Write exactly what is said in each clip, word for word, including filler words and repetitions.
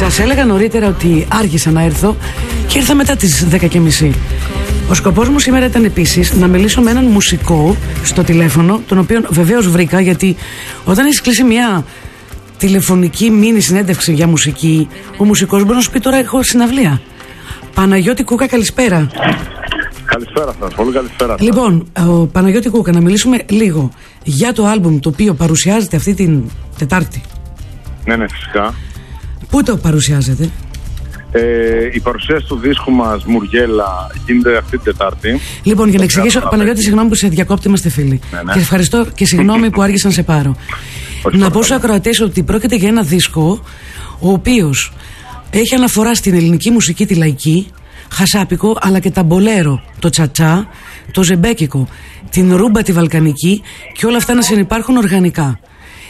Σας έλεγα νωρίτερα ότι άργησα να έρθω και ήρθα μετά τις δέκα και μισή. Ο σκοπός μου σήμερα ήταν επίσης να μιλήσω με έναν μουσικό στο τηλέφωνο, τον οποίο βεβαίως βρήκα, γιατί όταν έχεις κλείσει μια τηλεφωνική μίνι συνέντευξη για μουσική, ο μουσικός μπορεί να σου πει τώρα έχω συναυλία. Παναγιώτη Κούκα, καλησπέρα. Καλησπέρα σας, πολύ καλησπέρα σας. Λοιπόν, ο Παναγιώτη Κούκα, να μιλήσουμε λίγο για το άλμπουμ το οποίο παρουσιάζεται αυτή την Τετάρτη. Ναι, ναι, φυσικά. Πού το παρουσιάζετε? Ε, η παρουσίαση του δίσκου μας Μουργέλα γίνεται αυτή την Τετάρτη. Λοιπόν, για να εξηγήσω, Παναγιώτη, συγγνώμη που σε διακόπτη, είμαστε φίλοι. Ναι, ναι. Και ευχαριστώ και συγγνώμη που άργησα να σε πάρω. Να πω στους ακροατές ότι πρόκειται για ένα δίσκο ο οποίος έχει αναφορά στην ελληνική μουσική, τη λαϊκή, χασάπικο, αλλά και τα μπολέρο, το τσατσά, το ζεμπέκικο, την ρούμπα τη βαλκανική και όλα αυτά να συνυπάρχουν οργανικά.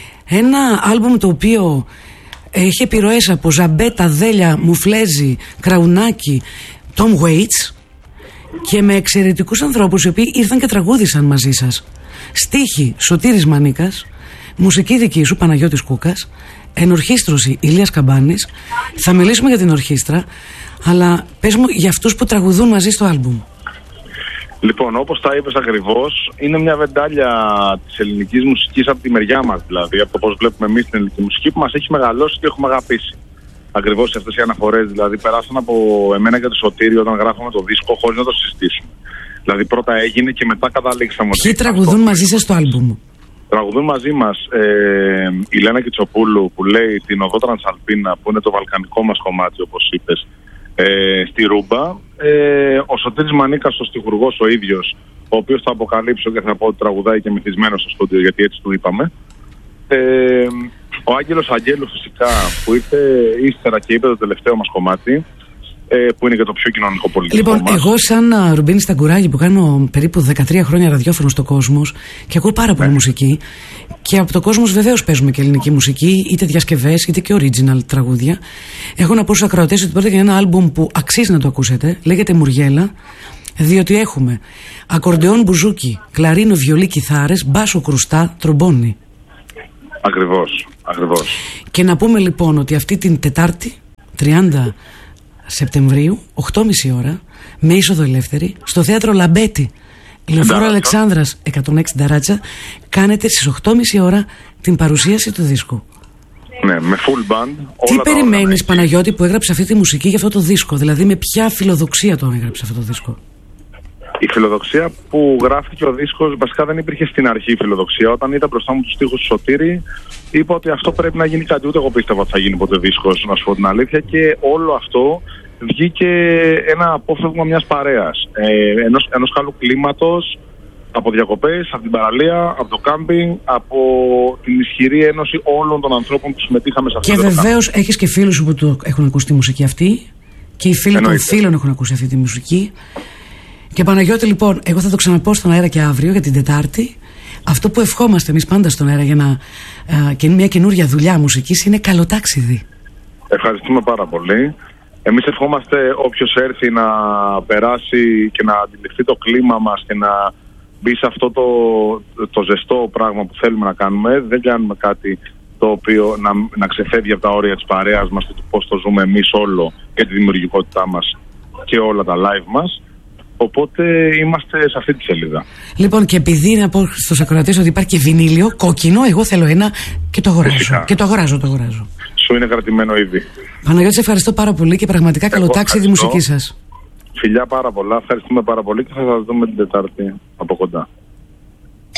Ένα άλμπουμ το οποίο έχει επιρροές από Ζαμπέτα, Δέλια, Μουφλέζι, Κραουνάκι, Tom Waits και με εξαιρετικούς ανθρώπους οι οποίοι ήρθαν και τραγούδισαν μαζί σας. Στίχοι Σωτήρης Μανίκας, μουσική δική σου Παναγιώτης Κούκας, ενορχήστρωση Ηλίας Καμπάνης. Θα μιλήσουμε για την ορχήστρα, αλλά πες μου για αυτούς που τραγουδούν μαζί στο άλμπουμ. Λοιπόν, όπως τα είπες ακριβώς, είναι μια βεντάλια της ελληνικής μουσικής από τη μεριά μας, δηλαδή από το πώς βλέπουμε εμείς την ελληνική μουσική που μας έχει μεγαλώσει και έχουμε αγαπήσει. Ακριβώς αυτές οι αναφορές, δηλαδή περάσαν από εμένα και το Σωτήρη όταν γράφαμε το δίσκο χωρίς να το συζητήσουμε. Δηλαδή πρώτα έγινε και μετά καταλήξαμε. Ποιοι τραγουδούν μαζί σας στο άλμπουμ? Τραγουδούν μαζί μας ε, η Λένα Κιτσοπούλου που λέει την Οδό Τρανσαλπίνα, που είναι το βαλκανικό μας κομμάτι όπως είπες, ε, στη ρούμπα. Ε, ο Σωτήρης Μανίκας, ο στιχουργός ο ίδιος, ο οποίος θα αποκαλύψω και θα πω ότι τραγουδάει και μυθισμένος στο στούντιο, γιατί έτσι του είπαμε. Ε, ο Άγγελος Αγγέλου φυσικά που ήρθε ύστερα και είπε το τελευταίο μας κομμάτι, που είναι και το πιο κοινωνικό πολιτικό. Λοιπόν, μας. Εγώ σαν Ρουμπίνη Σταγκουράγη που κάνω περίπου δεκατρία χρόνια ραδιόφωνο στο Κόσμος και ακούω πάρα πολύ ναι. μουσική, και από το Κόσμος βεβαίως παίζουμε και ελληνική μουσική, είτε διασκευές είτε και original τραγούδια. Έχω να πω στους ακροατές ότι πρόκειται για ένα άλμπουμ που αξίζει να το ακούσετε, λέγεται Μουργέλα, διότι έχουμε ακορντεόν, μπουζούκι, κλαρίνο, βιολί, κιθάρες, μπάσο, κρουστά, τρομπόνι. Ακριβώς, ακριβώς. Και να πούμε λοιπόν ότι αυτή την Τετάρτη, τριάντα Σεπτεμβρίου, οκτώ και μισή ώρα, με είσοδο ελεύθερη, στο θέατρο Λαμπέτη, Λεωφόρο Αλεξάνδρας εκατόν έξι Νταράτσα, κάνετε στις οκτώ και μισή ώρα την παρουσίαση του δίσκου. Ναι, με full band. Τι περιμένεις, Παναγιώτη, που έγραψε αυτή τη μουσική για αυτό το δίσκο? Δηλαδή με ποια φιλοδοξία τον έγραψε αυτό το δίσκο? Η φιλοδοξία που γράφτηκε ο δίσκος, βασικά δεν υπήρχε στην αρχή η φιλοδοξία. Όταν είδα μπροστά μου τους στίχους του Σωτήρη, είπα ότι αυτό πρέπει να γίνει κάτι. Ούτε εγώ πίστευα ότι θα γίνει ποτέ δίσκος, να σου πω την αλήθεια. Και όλο αυτό βγήκε ένα απόφευγμα μιας παρέας. Ε, ενός, ενός καλού κλίματος, από διακοπές, από την παραλία, από το κάμπινγκ, από την ισχυρή ένωση όλων των ανθρώπων που συμμετείχαμε σε αυτό. Και βεβαίως έχεις και φίλους σου που το έχουν ακούσει τη μουσική αυτή. Και οι φίλοι Εννοείται. των φίλων έχουν ακούσει αυτή τη μουσική. Και Παναγιώτη, λοιπόν, εγώ θα το ξαναπώ στον αέρα και αύριο για την Τετάρτη. Αυτό που ευχόμαστε εμείς πάντα στον αέρα για να, α, και μια καινούρια δουλειά μουσικής είναι καλό ταξίδι. Ευχαριστούμε πάρα πολύ. Εμείς ευχόμαστε όποιος έρθει να περάσει και να αντιληφθεί το κλίμα μας και να μπει σε αυτό το, το ζεστό πράγμα που θέλουμε να κάνουμε. Δεν κάνουμε κάτι το οποίο να, να ξεφεύγει από τα όρια της παρέας μας και του πώς το ζούμε εμείς όλο και τη δημιουργικότητά μας και όλα τα live μας. Οπότε είμαστε σε αυτή τη σελίδα. Λοιπόν, και επειδή να πω στους ακροατές ότι υπάρχει και βινίλιο κόκκινο, εγώ θέλω ένα και το αγοράζω. Φυσικά. Και το αγοράζω, το αγοράζω. Σου είναι κρατημένο ήδη. Παναγιώτη, σε ευχαριστώ πάρα πολύ και πραγματικά καλό ταξίδι τη μουσική σας. Φιλιά πάρα πολλά, ευχαριστούμε πάρα πολύ και θα σας δούμε την Τετάρτη από κοντά.